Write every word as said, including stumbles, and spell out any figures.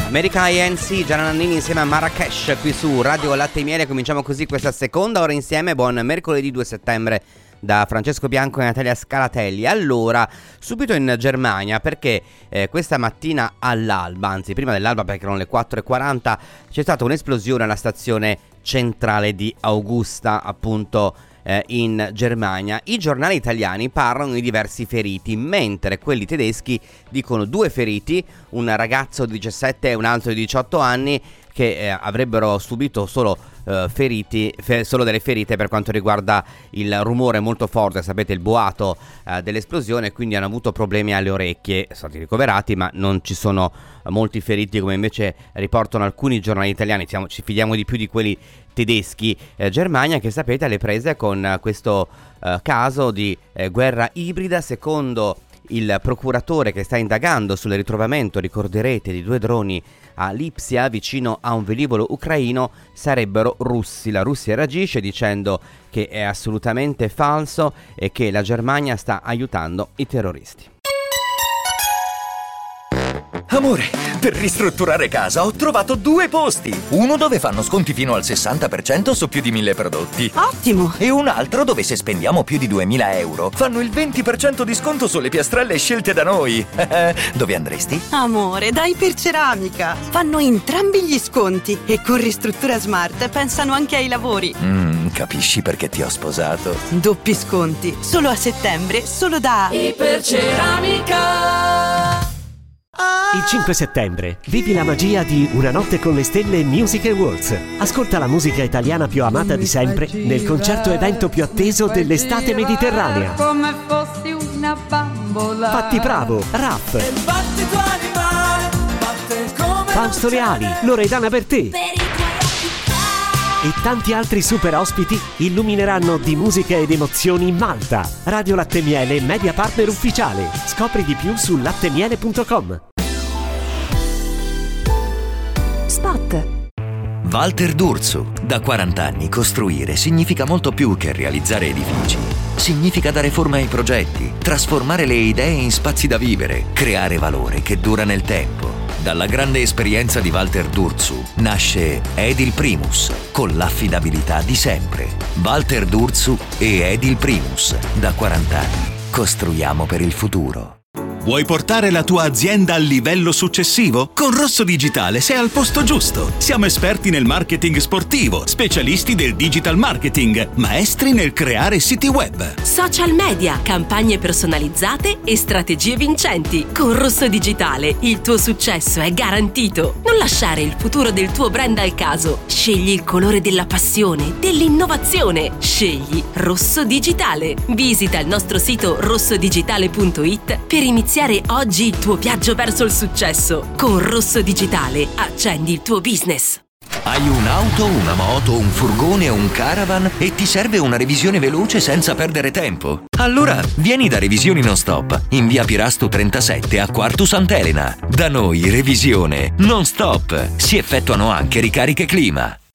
America I N C, Gianna Nannini insieme a Marrakesh qui su Radio Latte e Miele. Cominciamo così questa seconda ora insieme. Buon mercoledì due settembre da Francesco Bianco e Natalia Scalatelli. Allora, subito in Germania, perché eh, questa mattina all'alba, anzi prima dell'alba perché erano le quattro e quaranta, c'è stata un'esplosione alla stazione centrale di Augusta, appunto eh, in Germania. I giornali italiani parlano di diversi feriti, mentre quelli tedeschi dicono due feriti, un ragazzo di diciassette e un altro di diciotto anni, che eh, avrebbero subito solo eh, feriti, fe- solo delle ferite per quanto riguarda il rumore molto forte, sapete, il boato eh, dell'esplosione, quindi hanno avuto problemi alle orecchie, sono stati ricoverati, ma non ci sono eh, molti feriti come invece riportano alcuni giornali italiani. Siamo, ci fidiamo di più di quelli tedeschi. eh, Germania, che sapete, alle prese con eh, questo eh, caso di eh, guerra ibrida. Secondo il procuratore che sta indagando sul ritrovamento, ricorderete, di due droni a Lipsia vicino a un velivolo ucraino, sarebbero russi. La Russia reagisce dicendo che è assolutamente falso e che la Germania sta aiutando i terroristi. Amore, per ristrutturare casa ho trovato due posti. Uno dove fanno sconti fino al sessanta per cento su più di mille prodotti. Ottimo! E un altro dove se spendiamo più di duemila euro fanno il venti per cento di sconto sulle piastrelle scelte da noi. Dove andresti? Amore, dai per Ceramica! Fanno entrambi gli sconti e con Ristruttura Smart pensano anche ai lavori. Mm, capisci perché ti ho sposato? Doppi sconti, solo a settembre, solo da Iperceramica! Il cinque settembre vivi la magia di Una notte con le stelle Music Awards. Ascolta la musica italiana più amata di sempre nel concerto evento più atteso dell'estate mediterranea. Come fossi una bambola. Fatti Bravo, Raff, Fausto Leali, Loredana Bertè e tanti altri super ospiti illumineranno di musica ed emozioni Malta. Radio Latte e Miele, media partner ufficiale. Scopri di più su lattemiele punto com. Spot. Walter D'Urso. Da quaranta anni costruire significa molto più che realizzare edifici. Significa dare forma ai progetti, trasformare le idee in spazi da vivere, creare valore che dura nel tempo. Dalla grande esperienza di Walter D'Urso nasce Edil Primus, con l'affidabilità di sempre. Walter D'Urso e Edil Primus. Da quaranta anni costruiamo per il futuro. Vuoi portare la tua azienda al livello successivo? Con Rosso Digitale sei al posto giusto. Siamo esperti nel marketing sportivo, specialisti del digital marketing, maestri nel creare siti web, social media, campagne personalizzate e strategie vincenti. Con Rosso Digitale il tuo successo è garantito. Non lasciare il futuro del tuo brand al caso. Scegli il colore della passione, dell'innovazione. Scegli Rosso Digitale. Visita il nostro sito rosso digitale punto it per iniziare oggi il tuo viaggio verso il successo. Con Rosso Digitale accendi il tuo business. Hai un'auto, una moto, un furgone o un caravan e ti serve una revisione veloce senza perdere tempo? Allora vieni da Revisioni Non Stop in via Pirasto trentasette a Quartu Sant'Elena. Da noi revisione non stop. Si effettuano anche ricariche clima.